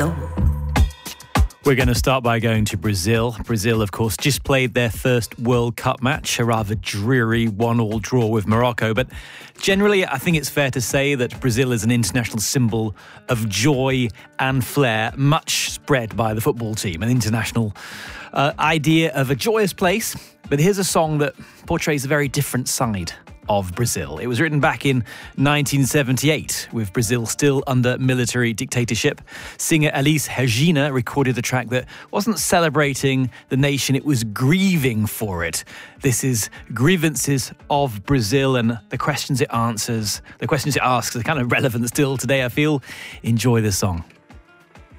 We're going to start by going to Brazil. Brazil, of course, just played their first World Cup match, a rather dreary 1-1 draw with Morocco. But generally, I think it's fair to say that Brazil is an international symbol of joy and flair, much spread by the football team, an international idea of a joyous place. But here's a song that portrays a very different side of Brazil. It was written back in 1978, with Brazil still under military dictatorship. Singer Elis Regina recorded a track that wasn't celebrating the nation, it was grieving for it. This is Grievances of Brazil, and the questions it answers, the questions it asks are kind of relevant still today, I feel. Enjoy this song.